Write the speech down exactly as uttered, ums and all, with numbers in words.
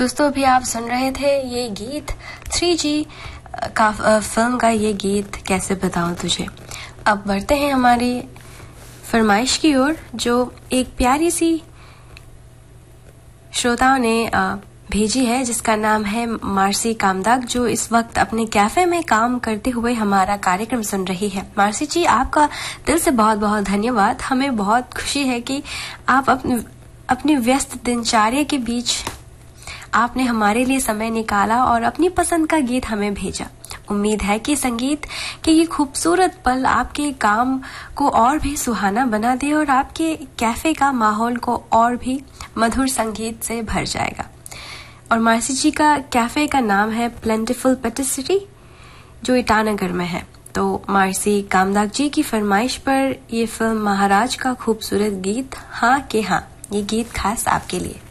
दोस्तों अभी आप सुन रहे थे ये गीत थ्री जी का फिल्म का ये गीत कैसे बताऊं तुझे। अब बढ़ते हैं हमारी फरमाइश की ओर, जो एक प्यारी सी श्रोताओं ने भेजी है, जिसका नाम है मार्सी कामदाग, जो इस वक्त अपने कैफे में काम करते हुए हमारा कार्यक्रम सुन रही है। मार्सी जी, आपका दिल से बहुत बहुत धन्यवाद। हमें बहुत खुशी है कि आप अपनी अपनी व्यस्त दिनचर्या के बीच आपने हमारे लिए समय निकाला और अपनी पसंद का गीत हमें भेजा। उम्मीद है कि संगीत के ये खूबसूरत पल आपके काम को और भी सुहाना बना दे और आपके कैफे का माहौल को और भी मधुर संगीत से भर जाएगा। और मार्सी जी का कैफे का नाम है प्लेंटिफुल पेटिसरी, जो ईटानगर में है। तो मार्सी कामदाग जी की फरमाइश पर ये फिल्म महाराज का खूबसूरत गीत हाँ के हाँ, ये गीत खास आपके लिए।